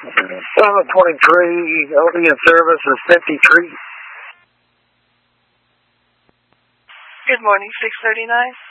723, LD in service is 53. Good morning, 639.